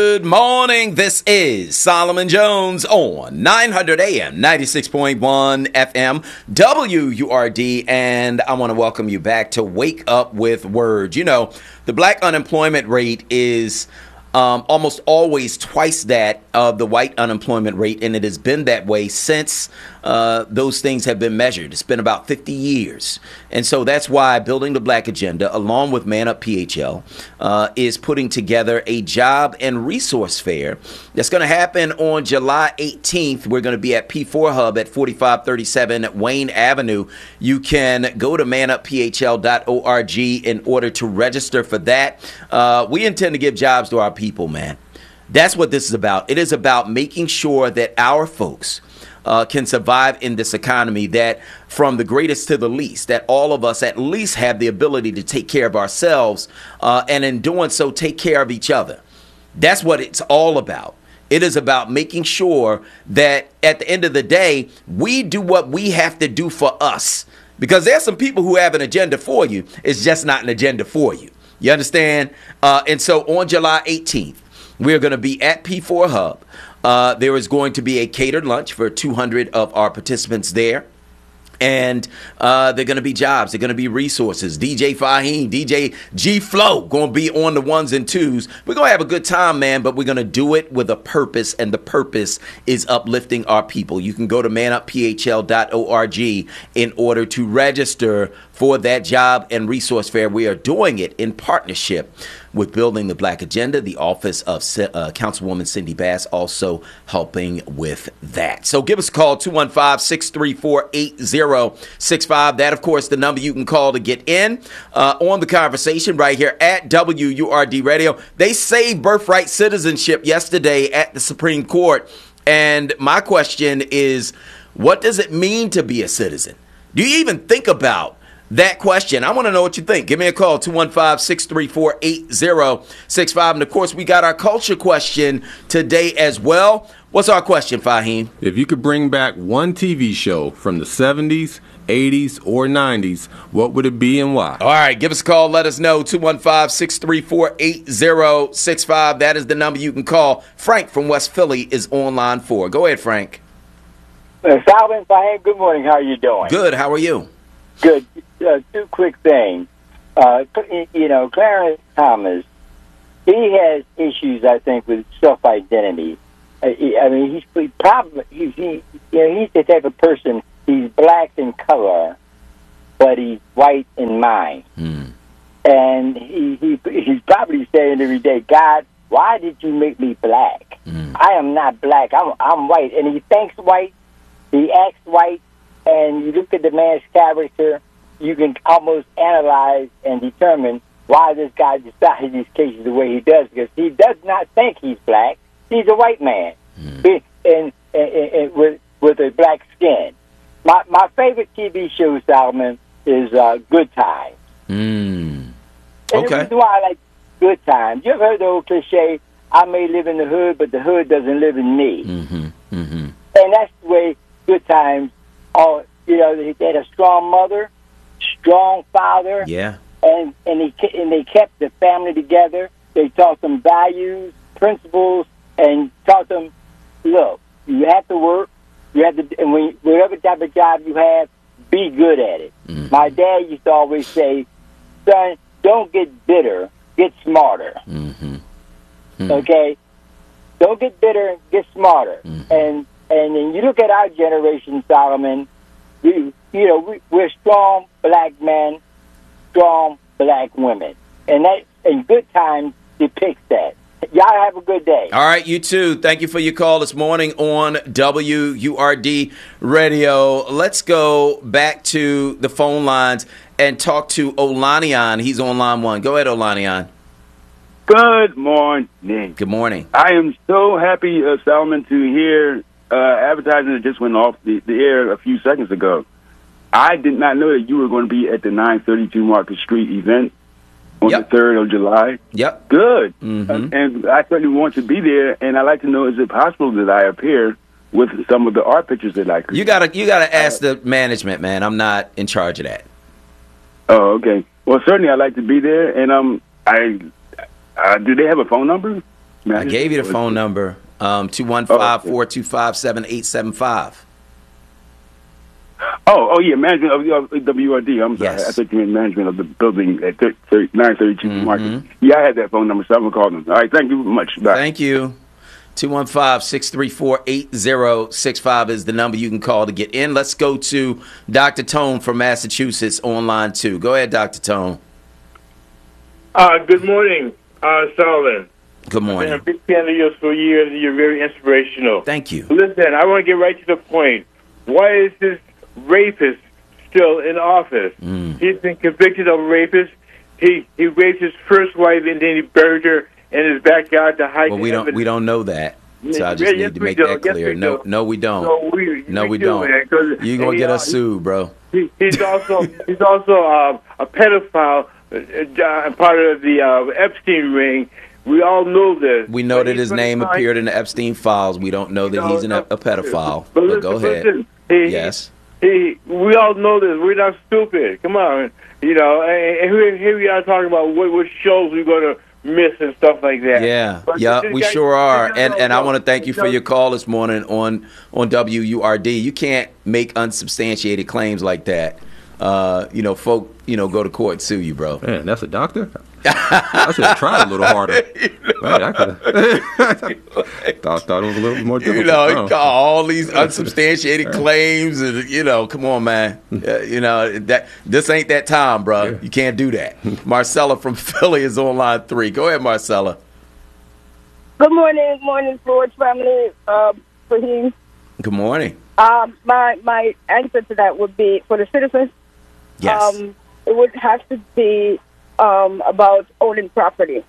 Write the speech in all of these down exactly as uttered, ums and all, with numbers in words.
Good morning. This is Solomon Jones on nine hundred A M, ninety-six point one F M, W U R D, and I want to welcome you back to Wake Up with Words. You know, the black unemployment rate is um, almost always twice that of the white unemployment rate, and it has been that way since uh, those things have been measured. It's been about fifty years. And so that's why Building the Black Agenda, along with Man Up P H L, uh, is putting together a job and resource fair that's going to happen on July eighteenth. We're going to be at P four Hub at forty-five thirty-seven Wayne Avenue. You can go to man up p h l dot org in order to register for that. Uh, we intend to give jobs to our people, man. That's what this is about. It is about making sure that our folks uh, can survive in this economy, that from the greatest to the least, that all of us at least have the ability to take care of ourselves uh, and in doing so, take care of each other. That's what it's all about. It is about making sure that at the end of the day, we do what we have to do for us, because there's some people who have an agenda for you. It's just not an agenda for you. You understand? Uh, and so on July eighteenth, we're going to be at P four Hub. Uh, there is going to be a catered lunch for two hundred of our participants there. And uh, they're going to be jobs. They're going to be resources. D J Fahim, D J G Flow going to be on the ones and twos. We're going to have a good time, man, but we're going to do it with a purpose, and the purpose is uplifting our people. You can go to man up p h l dot org in order to register for that job and resource fair. We are doing it in partnership with Building the Black Agenda, the office of uh, Councilwoman Cindy Bass, also helping with that. So give us a call, two one five, six three four, eight zero six five. That, of course, the number you can call to get in uh, on the conversation right here at W U R D Radio. They saved birthright citizenship yesterday at the Supreme Court. And my question is, what does it mean to be a citizen? Do you even think about that question? I want to know what you think. Give me a call, two one five, six three four, eight zero six five. And, of course, we got our culture question today as well. What's our question, Fahim? If you could bring back one T V show from the seventies, eighties, or nineties, what would it be and why? All right, give us a call. Let us know, two one five, six three four, eight zero six five. That is the number you can call. Frank from West Philly is on line four. Go ahead, Frank. Uh, Salvin, Fahim, good morning. How are you doing? Good. How are you? Good. Uh, two quick things. Uh, you know, Clarence Thomas, he has issues, I think, with self-identity. Uh, I mean, he's he probably he's he, you know, he's the type of person. He's black in color, but he's white in mind. Mm. And he, he he's probably saying every day, God, why did you make me black? Mm. I am not black. I'm I'm white. And he thinks white. He acts white. And you look at the man's character, you can almost analyze and determine why this guy decided these cases the way he does, because he does not think he's black. He's a white man, mm. and, and, and with with a black skin. My my favorite T V show, Solomon, is uh, Good Times. Mm. And okay. the reason why I like Good Times, you ever heard the old cliche, I may live in the hood, but the hood doesn't live in me. Mm-hmm. Mm-hmm. And that's the way Good Times, all, you know, they, they had a strong mother, strong father. Yeah. And and they and they kept the family together. They taught them values, principles, and taught them, look, you have to work. You have to, and when, whatever type of job you have, be good at it. Mm-hmm. My dad used to always say, son, don't get bitter, get smarter. Mm-hmm. Mm-hmm. Okay? Don't get bitter, get smarter. Mm-hmm. And and then you look at our generation, Solomon, we, you know, we, we're strong black men, strong black women. And that, and Good Times depicts that. Y'all have a good day. All right, you too. Thank you for your call this morning on W U R D Radio. Let's go back to the phone lines and talk to Olanian. He's on line one. Go ahead, Olanian. Good morning. Good morning. I am so happy, uh, Solomon, to hear uh, advertising that just went off the, the air a few seconds ago. I did not know that you were going to be at the nine thirty-two Market Street event on yep. the third of July. Yep. Good. Mm-hmm. Uh, and I certainly want to be there, and I'd like to know, is it possible that I appear with some of the art pictures that I create? You gotta, you gotta ask uh, the management, man. I'm not in charge of that. Oh, okay. Well, certainly I'd like to be there, and um, I uh, do they have a phone number? I gave you the phone number, um, two one five, four two five, seven eight seven five. Oh, oh yeah, management of, of W R D. I'm sorry, Yes. I thought you meant management of the building at nine thirty-two Mm-hmm. Market. Yeah, I had that phone number, so I'm gonna call them. All right, thank you very much. Bye. Thank you. two one five, six three four, eight zero six five is the number you can call to get in. Let's go to Doctor Tone from Massachusetts on line two. Go ahead, Doctor Tone. Uh, good morning, uh, Solomon. Good I've been a morning. big fan of yours for years. You're very inspirational. Thank you. Listen, I want to get right to the point. Why is this rapist still in office? Mm. He's been convicted of rapist. He he raped his first wife and then he buried her in his backyard to hide. Well, we don't we don't know that, so I just Yeah, need yes, to we make do. that Yes, clear. we No, do. no, we don't. No, we, No, we do, don't. man, 'cause You're gonna he, get uh, us sued, bro. He, he's also he's also um, a pedophile, uh, uh, part of the uh, Epstein ring. We all know this. We know But that he's his gonna name find- appeared in the Epstein files. We don't know that No, he's an, no. a pedophile. But But listen, go ahead. listen, he, Yes. He, we all know this. We're not stupid. Come on, you know. And, and here, here we are talking about what, what shows we're going to miss and stuff like that. Yeah, But yeah, this we guy- sure are. this guy And don't and I know. want to thank you for He your don't- call this morning on on W U R D. You can't make unsubstantiated claims like that. Uh, you know, folk, you know, go to court and sue you, bro. Man, that's a doctor? I should have tried a little harder. Man, I could have. thought, thought it was a little more difficult. You know, huh? you call all these unsubstantiated claims, and you know, come on, man. Uh, you know that this ain't that time, bro. Yeah. You can't do that. Marcella from Philly is on line three. Go ahead, Marcella. Good morning, good morning, George family. Uh, for him, Good morning. um, my my answer to that would be for the citizens. Yes. Um, it would have to be um, about owning property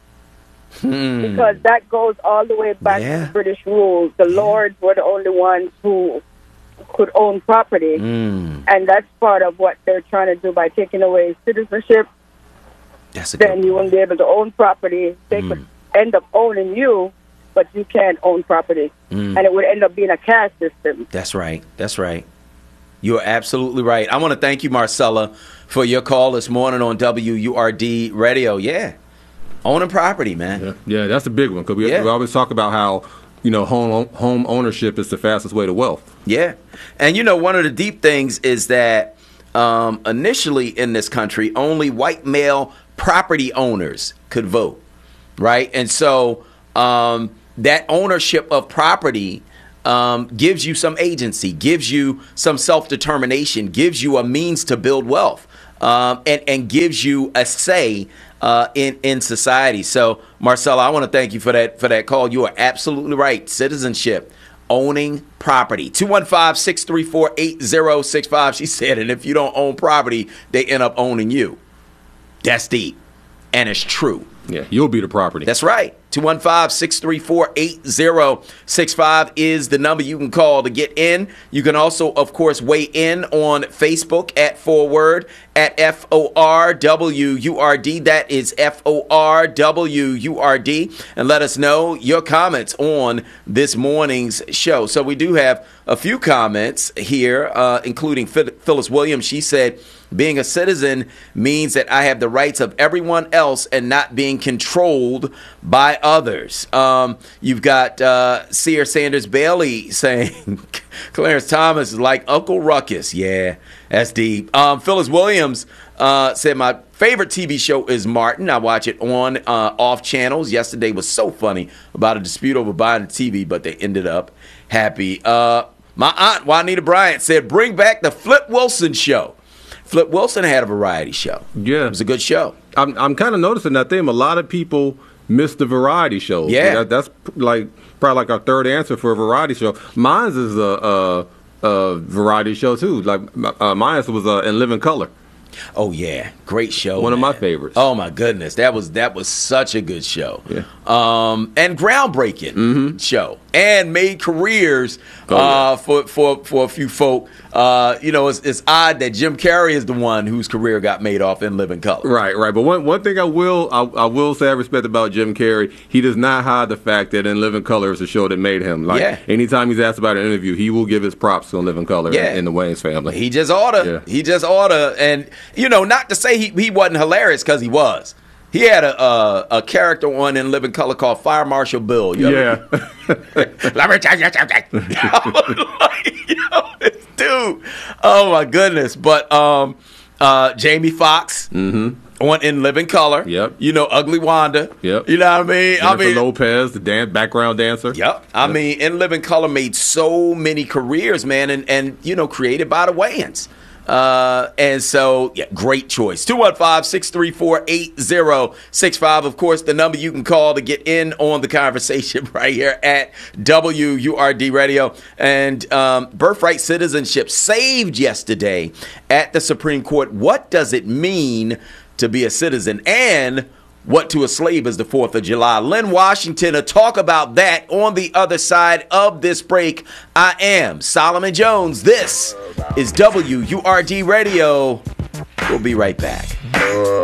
Hmm. because that goes all the way back Yeah. to British rule. The lords were the only ones who could own property, Hmm. and that's part of what they're trying to do by taking away citizenship. That's a Then good. you won't be able to own property. They could end up owning you, but you can't own property. Mm. And it would end up being a caste system. That's right. That's right. You're absolutely right. I want to thank you, Marcella, for your call this morning on W U R D Radio. Yeah. Owning property, man. Yeah, yeah, that's a big one because we, Yeah. we always talk about how, you know, home home ownership is the fastest way to wealth. Yeah. And, you know, one of the deep things is that um, initially in this country, only white male property owners could vote, right? And so um, that ownership of property um, gives you some agency, gives you some self-determination, gives you a means to build wealth, um, and, and gives you a say uh, in, in society. So, Marcella, I want to thank you for that, for that call. You are absolutely right. Citizenship. Owning property. two one five, six three four, eight zero six five. She said, and if you don't own property, they end up owning you. That's deep. And it's true. Yeah, you'll be the property. That's right. two one five, six three four, eight zero six five is the number you can call to get in. You can also, of course, weigh in on Facebook at Forward, at F O R W U R D. That is F O R W U R D. And let us know your comments on this morning's show. So we do have a few comments here, uh, including Phil- Phyllis Williams. She said, being a citizen means that I have the rights of everyone else and not being controlled by others. Um, you've got uh, Sear Sanders Bailey saying Clarence Thomas is like Uncle Ruckus. Yeah, that's deep. Um, Phyllis Williams uh, said my favorite T V show is Martin. I watch it on uh, off channels. Yesterday was so funny about a dispute over buying a T V, but they ended up happy. Uh, my aunt Juanita Bryant said, bring back the Flip Wilson show. Flip Wilson had a variety show. Yeah. It was a good show. I'm I'm kind of noticing that thing. A lot of people miss the variety shows. Yeah. That, that's like probably like our third answer for a variety show. Mine's is a, a, a variety show too. Like uh, mine's was uh, In Living Color. Oh yeah, great show. One of man. my favorites. Oh my goodness, that was that was such a good show. Yeah. Um, and groundbreaking Mm-hmm. show, and made careers Oh, yeah. uh, for for for a few folk. Uh, you know, it's, it's odd that Jim Carrey is the one whose career got made off In Living Color. Right, right. But one one thing I will I, I will say I respect about Jim Carrey, he does not hide the fact that In Living Color is the show that made him. Like Yeah. anytime he's asked about an interview, he will give his props to In Living Color Yeah. in the Wayans family. He just oughta. Yeah. He just oughta. And, you know, not to say he, he wasn't hilarious, because he was. He had a a, a character on In Living Color called Fire Marshal Bill. You Yeah. Let me tell you something. I was like, yo, this dude. Oh my goodness. But um, uh, Jamie Foxx Mm-hmm. on In Living Color. Yep. You know, Ugly Wanda. Yep. You know what I mean? Jennifer I mean, Lopez, the dan- background dancer. Yep. I Yep. mean, In Living Color made so many careers, man, and, and you know, created by the Wayans. Uh, and so, yeah, great choice. two one five, six three four, eight zero six five. Of course, the number you can call to get in on the conversation right here at W U R D Radio. And um, birthright citizenship saved yesterday at the Supreme Court. What does it mean to be a citizen? And what to a slave is the fourth of July. Lynn Washington to talk about that on the other side of this break. I am Solomon Jones. This is W U R D Radio. We'll be right back.